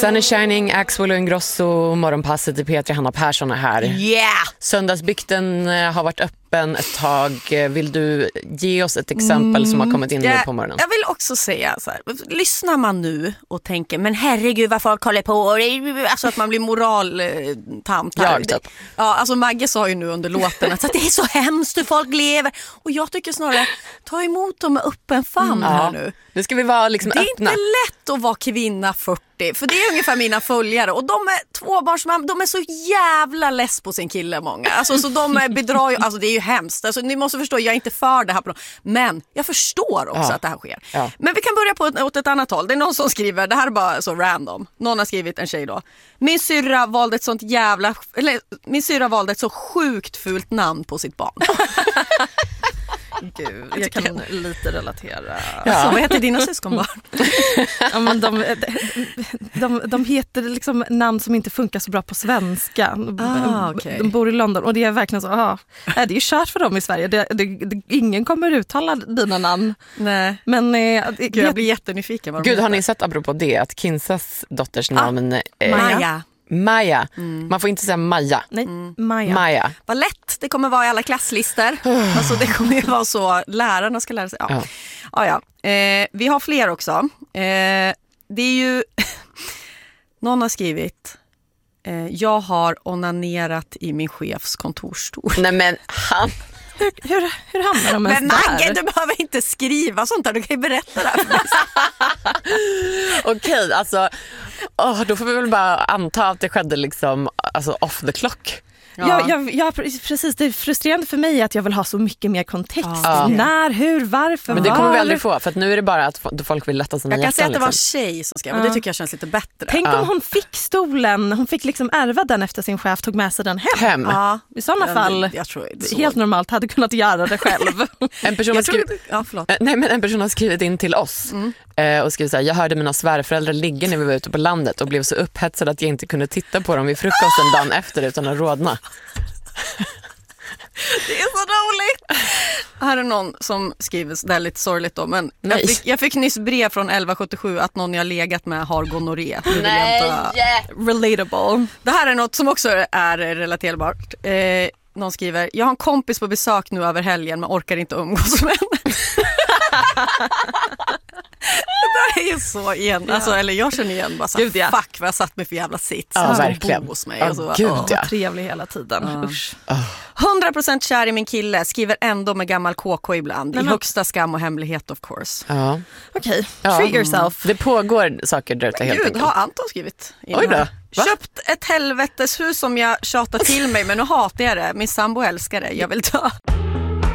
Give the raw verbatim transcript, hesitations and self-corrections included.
Sun is shining, Axel och Ingrosso, morgonpasset i P tre, Hanna Persson är här. Yeah! Söndagsbykten har varit öppen ett tag. Vill du ge oss ett exempel mm, som har kommit in jag, nu på morgonen? Jag vill också säga så här, lyssnar man nu och tänker, men herregud vad folk håller på, alltså att man blir moraltant här. Jag, typ. Ja, alltså Magge sa ju nu under låten att det är så hemskt hur folk lever. Och jag tycker snarare, ta emot dem med öppen famn mm, här ja. nu. Nu ska vi vara liksom det är öppna. Inte lätt att vara kvinna fyrtio, för det är ungefär mina följare. Och de är tvåbarnsmam, de är så jävla less på sin kille många. Alltså så de bedrar ju, alltså det är ju hemskt. Alltså ni måste förstå, jag är inte för det här. På, men jag förstår också ja. att det här sker. Ja. Men vi kan börja på ett, åt ett annat håll. Det är någon som skriver, det här är bara så random. Någon har skrivit, en tjej då. Min syrra valde ett sånt jävla, eller min syrra valde ett så sjukt fult namn på sitt barn. Gud, jag kan lite relatera. Ja. Så, vad heter dina syskonbarn? Ja, men de, de, de heter liksom namn som inte funkar så bra på svenska. Ah, okay. De bor i London och det är verkligen så, aha, det är ju kört för dem i Sverige. Det, det, det, ingen kommer uttala dina namn. Nej. Men eh, Gud, jag blir jättenyfiken. Gud, har ni sett apropå det att Kinsas dotters namn ah, eh, Maja. Maja. Mm. Man får inte säga Maja. Nej, mm. Maja. Maja. Vad lätt det kommer vara i alla klasslister. Alltså det kommer ju vara så. Lärarna ska lära sig. Ja. Ja. Ah, ja. Eh, vi har fler också. Eh, det är ju... Någon har skrivit... Eh, jag har onanerat i min chefs kontorsstol. Nej men han... Hur, hur, hur hamnar de ens men Magge, där? Du behöver inte skriva sånt där. Du kan ju berätta det här. Okej, alltså oh, då får vi väl bara anta att det skedde liksom alltså off the clock. Ja. Jag, jag, jag, precis, det är frustrerande för mig att jag vill ha så mycket mer kontext. Ja. När, hur, varför, men det var? kommer vi aldrig få, för att nu är det bara att folk vill lätta sina hjärtan. Jag kan säga att det var en liksom. tjej som skrev, och det tycker jag känns lite bättre. Tänk ja. om hon fick stolen, hon fick liksom ärva den efter sin chef, tog med sig den hem. hem. Ja, i sådana ja, fall, jag tror helt normalt, hade kunnat göra det själv. En person har skrivit, ja, förlåt. nej, men en person har skrivit in till oss mm. eh, och skrivit så här: jag hörde mina svärföräldrar ligga när vi var ute på landet och blev så upphetsad att jag inte kunde titta på dem vid frukosten dagen efter utan att rodna. Det är så roligt. Här är någon som skriver, det är lite sorgligt då, men jag fick, jag fick nyss brev från elva sjuttiosju att någon jag legat med har gonorré. Nej, inte... relatable. Det här är något som också är relaterbart. Eh, någon skriver, jag har en kompis på besök nu över helgen men orkar inte umgås med henne. Det är ju så igen, alltså, ja. Eller jag känner igen bara så Gud, ja. fuck vad jag satt med för jävla sitt. Ja, verkligen. Hos mig. Ja, och så, Gud, åh. ja. Trevlig hela tiden. Ja. Usch. hundra procent kär i min kille, skriver ändå med gammal K K ibland. Nej, I men... högsta skam och hemlighet of course. Ja. Okej, okay. ja. treat yourself. Det pågår saker där ute helt Gud, enkelt. har Anton skrivit in Oj då. här. Va? Köpt ett helveteshus som jag tjatar till mig, men nu hatar jag det. Min sambo älskar det, jag vill ta.